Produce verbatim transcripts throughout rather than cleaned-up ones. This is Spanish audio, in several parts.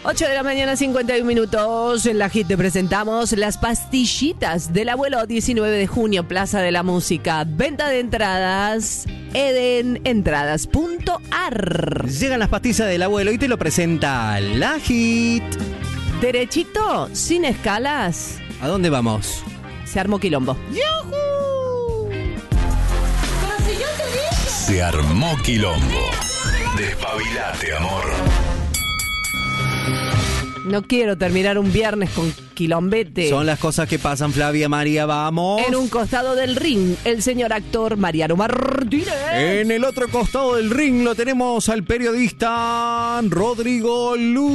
ocho de la mañana, cincuenta y un minutos. En la Hit te presentamos las pastillitas del abuelo, diecinueve de junio, Plaza de la Música. Venta de entradas, eden entradas punto a r. Llegan las pastillas del abuelo y te lo presenta la Hit. Derechito, sin escalas. ¿A dónde vamos? Se armó quilombo. ¡Yujú! Se armó quilombo. Despabilate, amor. No quiero terminar un viernes con quilombete. Son las cosas que pasan, Flavia María, vamos. En un costado del ring, el señor actor Mariano Martínez. En el otro costado del ring lo tenemos al periodista Rodrigo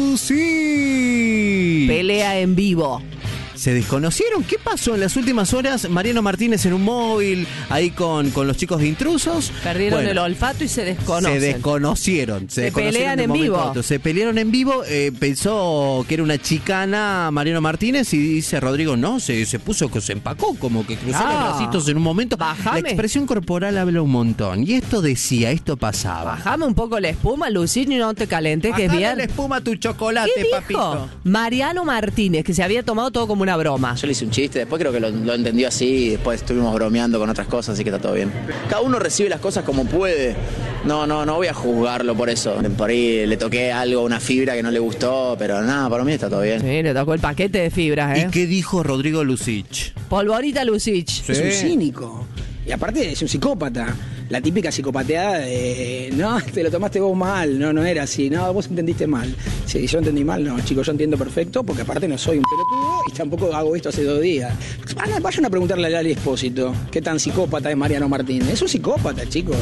Lucy. Pelea en vivo. ¿Se desconocieron? ¿Qué pasó en las últimas horas? Mariano Martínez en un móvil, ahí con, con los chicos de Intrusos. Perdieron Bueno, el olfato y se desconocen. Se desconocieron. Se, Se desconocieron pelean de en momento vivo. a otro. Se pelearon en vivo. Eh, pensó que era una chicana Mariano Martínez y dice Rodrigo, no, se, se puso que se empacó, como que cruzó Ah, los bracitos en un momento. bajame. La expresión corporal habla un montón. Y esto decía, esto pasaba. Bajame un poco la espuma, Lucini, no te calentes, que es Bajale bien. la espuma a tu chocolate, ¿Qué dijo? papito. Mariano Martínez, que se había tomado todo como una broma. Yo le hice un chiste, después creo que lo, lo entendió así y después estuvimos bromeando con otras cosas, así que está todo bien. Cada uno recibe las cosas como puede. No, no, no voy a juzgarlo por eso. Por ahí le toqué algo, una fibra que no le gustó, pero nada, para mí está todo bien. Sí, le tocó el paquete de fibras, ¿eh? ¿Y qué dijo Rodrigo Lucich? Polvorita Lucich. Es un cínico. Y aparte es un psicópata. La típica psicopateada de, no, te lo tomaste vos mal, no, no era así, no, vos entendiste mal. Si yo entendí mal, no, chicos, yo entiendo perfecto, porque aparte no soy un pelotudo y tampoco hago esto hace dos días. Vayan a preguntarle a Lali Espósito, qué tan psicópata es Mariano Martínez. Es un psicópata, chicos.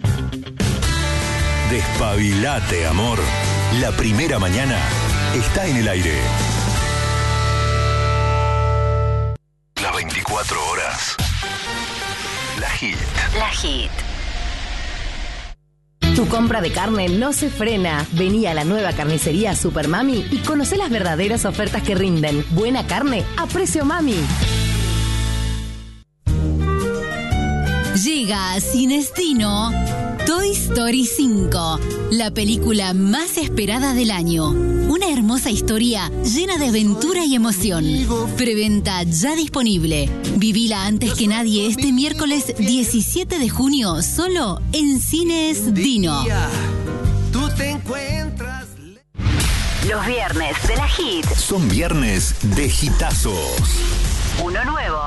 Despabilate, amor. La primera mañana está en el aire. Las veinticuatro horas. La Hit. La Hit. Tu compra de carne no se frena. Vení a la nueva carnicería Super Mami y conocé las verdaderas ofertas que rinden. Buena carne a precio mami. Llega a Cinestino Toy Story cinco, la película más esperada del año. Una hermosa historia llena de aventura y emoción. Preventa ya disponible. Vivila antes que nadie este miércoles diecisiete de junio, solo en Cines Dino. Los viernes de la Hit. Son viernes de hitazos. Uno nuevo